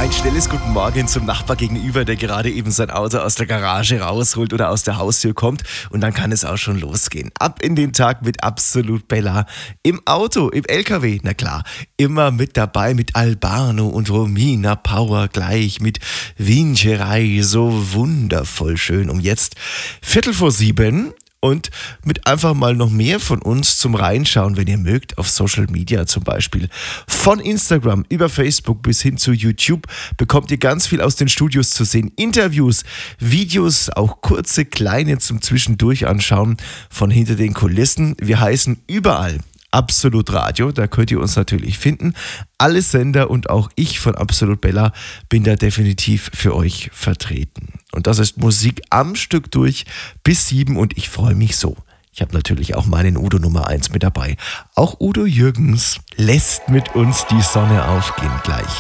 Ein schnelles Guten Morgen zum Nachbar gegenüber, der gerade eben sein Auto aus der Garage rausholt oder aus der Haustür kommt. Und dann kann es auch schon losgehen. Ab in den Tag mit Absolut Bella. Im Auto, im LKW, na klar. Immer mit dabei mit Albano und Romina Power gleich. Mit Wincherei, so wundervoll schön. Um jetzt 6:45. Und mit einfach mal noch mehr von uns zum Reinschauen, wenn ihr mögt, auf Social Media zum Beispiel. Von Instagram über Facebook bis hin zu YouTube bekommt ihr ganz viel aus den Studios zu sehen. Interviews, Videos, auch kurze, kleine zum Zwischendurch anschauen von hinter den Kulissen. Wir heißen überall Absolut Radio, da könnt ihr uns natürlich finden. Alle Sender und auch ich von Absolut Bella bin da definitiv für euch vertreten. Und das ist Musik am Stück durch bis 7 und ich freue mich so. Ich habe natürlich auch meinen Udo Nummer 1 mit dabei. Auch Udo Jürgens lässt mit uns die Sonne aufgehen gleich.